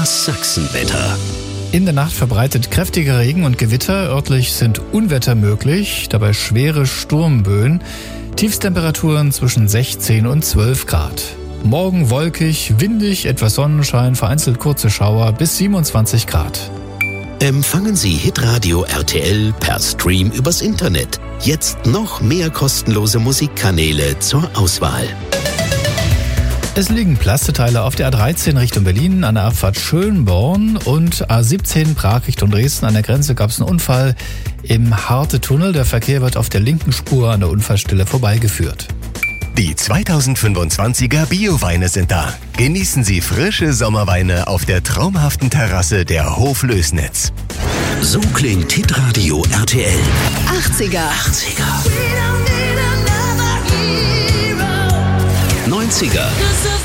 Das Sachsenwetter. In der Nacht verbreitet kräftiger Regen und Gewitter. Örtlich sind Unwetter möglich, dabei schwere Sturmböen. Tiefstemperaturen zwischen 16 und 12 Grad. Morgen wolkig, windig, etwas Sonnenschein, vereinzelt kurze Schauer bis 27 Grad. Empfangen Sie Hitradio RTL per Stream übers Internet. Jetzt noch mehr kostenlose Musikkanäle zur Auswahl. Es liegen Plasteteile auf der A13 Richtung Berlin, an der Abfahrt Schönborn und A17 Prag Richtung Dresden. An der Grenze gab es einen Unfall im Harte-Tunnel. Der Verkehr wird auf der linken Spur an der Unfallstelle vorbeigeführt. Die 2025er Bio-Weine sind da. Genießen Sie frische Sommerweine auf der traumhaften Terrasse der Hoflößnitz. So klingt Hitradio RTL. 80er. 90er.